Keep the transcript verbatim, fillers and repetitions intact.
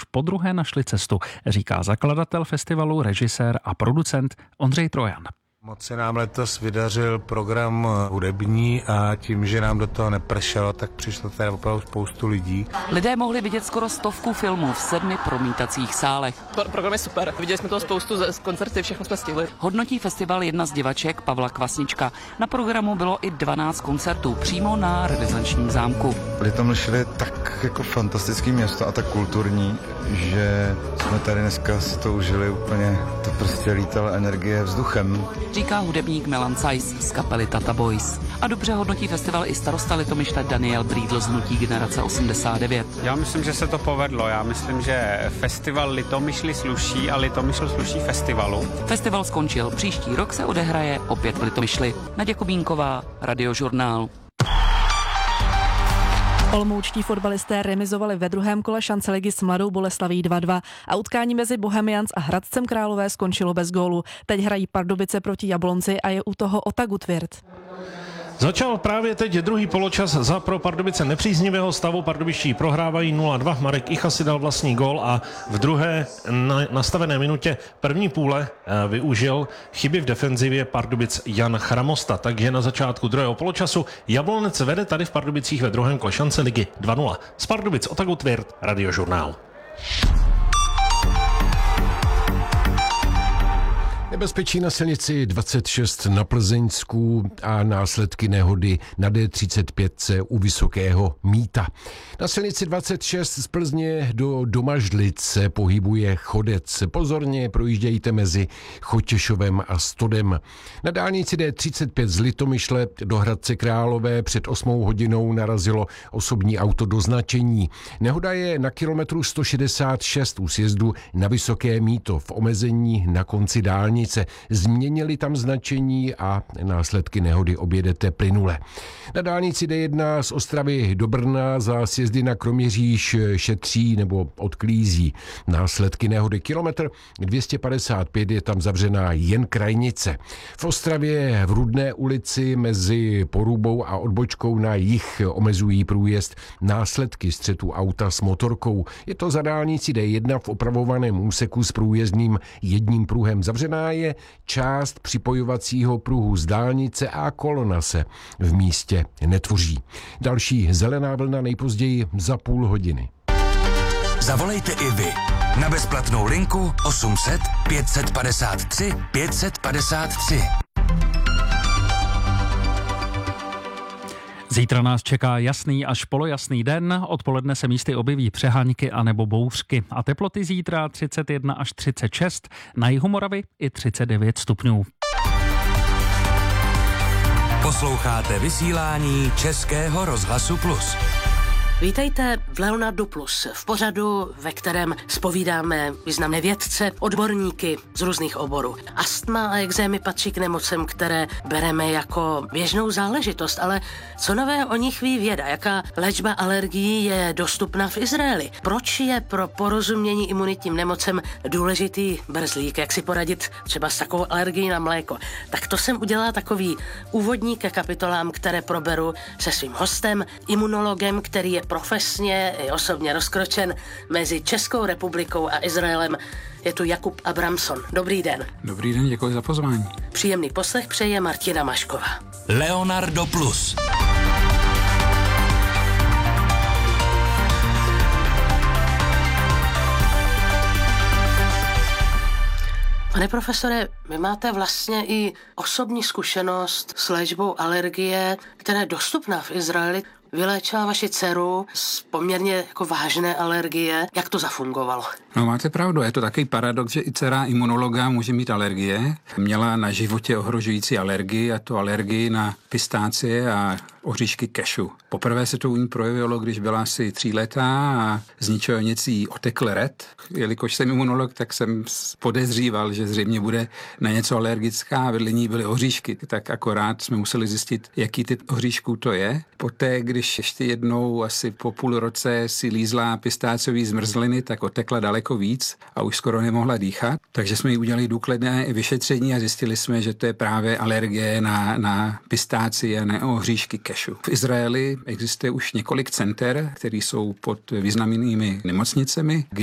podruhé našli cestu, říká zakladatel festivalu, režisér a producent Ondřej Trojan. Moc se nám letos vydařil program hudební a tím, že nám do toho nepršelo, tak přišlo tady opravdu spoustu lidí. Lidé mohli vidět skoro stovku filmů v sedmi promítacích sálech. Program je super, viděli jsme toho spoustu z koncerty, všechno jsme stihli. Hodnotí festival jedna z divaček Pavla Kvasnička. Na programu bylo i dvanáct koncertů přímo na Renesančním zámku. Litomyšl je tak jako fantastický město a tak kulturní, že jsme tady dneska si to užili úplně, to prostě lítala energie vzduchem. Říká hudebník Milan Sajs z kapely Tata Boys. A dobře hodnotí festival i starosta Litomyšle Daniel Brýdl z hnutí Generace osmdesát devět. Já myslím, že se to povedlo. Já myslím, že festival Litomyšli sluší a Litomyšl sluší festivalu. Festival skončil. Příští rok se odehraje opět v Litomyšli. Naděja Kubínková, Radiožurnál. Olomoučtí fotbalisté remizovali ve druhém kole šance ligy s Mladou Boleslaví dva dva a utkání mezi Bohemians a Hradcem Králové skončilo bez gólu. Teď hrají Pardubice proti Jablonci a je u toho Otagu Tvirt. Začal právě teď druhý poločas za pro Pardubice nepříznivého stavu. Pardubičtí prohrávají nula dva. Marek Icha si dal vlastní gól a v druhé na, nastavené minutě první půle využil chyby v defenzivě Pardubic Jan Chramosta. Takže na začátku druhého poločasu Jablonec vede tady v Pardubicích ve druhém kole šance ligy dva nula. Z Pardubic Otagu Tvirt, Radiožurnál. Nebezpečí na silnici dvacet šest na Plzeňsku a následky nehody na D třicet pět u Vysokého Mýta. Na silnici dvacet šest z Plzně do Domažlic se pohybuje chodec. Pozorně projíždějte mezi Chotěšovem a Stodem. Na dálnici D třicet pět z Litomyšle do Hradce Králové před osmou hodinou narazilo osobní auto do značení. Nehoda je na kilometru sto šedesát šest u sjezdu na Vysoké Mýto v omezení na konci dálnice. Změnili tam značení a následky nehody objedete plynule. Na dálnici D jedna z Ostravy do Brna za sjezdy na Kroměříž šetří nebo odklízí. Následky nehody kilometr dvě stě padesát pět je tam zavřená jen krajnice. V Ostravě v Rudné ulici mezi Porubou a odbočkou na jih omezují průjezd následky střetu auta s motorkou. Je to za dálnici D jedna v opravovaném úseku s průjezdným jedním pruhem. Zavřená je část připojovacího pruhu z dálnice a kolona se v místě netvoří. Další zelená vlna nejpozději za půl hodiny. Zavolejte i vy na bezplatnou linku osm set pět set padesát tři pět set padesát tři. Zítra nás čeká jasný až polojasný den, odpoledne se místy objeví přeháňky anebo bouřky a teploty zítra třicet jedna až třicet šest, na jihu Moravy i třicet devět stupňů. Posloucháte vysílání Českého rozhlasu Plus. Vítejte v Leonardu Plus, v pořadu, ve kterém zpovídáme významné vědce, odborníky z různých oborů. Astma a ekzémy patří k nemocem, které bereme jako běžnou záležitost, ale co nového o nich ví věda? Jaká léčba alergií je dostupná v Izraeli? Proč je pro porozumění imunitním nemocem důležitý brzlík? Jak si poradit třeba s takovou alergií na mléko? Tak to jsem udělala takový úvodník ke kapitolám, které proberu se svým hostem, imunologem, který je profesně i osobně rozkročen mezi Českou republikou a Izraelem. Je tu Jakub Abramson. Dobrý den. Dobrý den, děkuji za pozvání. Příjemný poslech přeje Martina Mašková. Leonardo Plus. Pane profesore, vy máte vlastně i osobní zkušenost s léčbou alergie, která je dostupná v Izraeli. Vyléčila vaši dceru z poměrně jako vážné alergie. Jak to zafungovalo? No máte pravdu, je to takový paradox, že i dcera imunologa může mít alergie. Měla na životě ohrožující alergii, a to alergii na pistácie a oříšky kešu. Poprvé se to u ní projevilo, když byla asi tříletá a z ničeho nic jí otekl ret. Jelikož jsem imunolog, tak jsem podezříval, že zřejmě bude na něco alergická a vedle ní byly oříšky. Tak akorát jsme museli zjistit, jaký typ oříšků to je. Poté, když ještě jednou asi po půl roce si lízla pistáciový zmrzliny, tak otekla daleko víc a už skoro nemohla dýchat. Takže jsme jí udělali důkladné vyšetření a zjistili jsme, že to je právě alergie na, na pistáci a na oříšky kešu. V Izraeli existuje už několik center, které jsou pod významnými nemocnicemi,